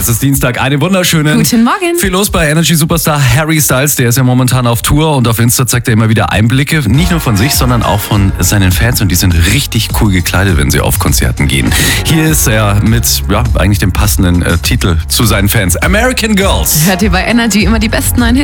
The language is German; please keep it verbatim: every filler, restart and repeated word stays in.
Es ist Dienstag, einen wunderschönen Guten Morgen. Viel los bei Energy Superstar Harry Styles, der ist ja momentan auf Tour und auf Insta zeigt er immer wieder Einblicke, nicht nur von sich, sondern auch von seinen Fans und die sind richtig cool gekleidet, wenn sie auf Konzerten gehen. Hier ist er mit, ja, eigentlich dem passenden äh, Titel zu seinen Fans. American Girls. Hört ihr bei Energy immer die besten neuen Hits?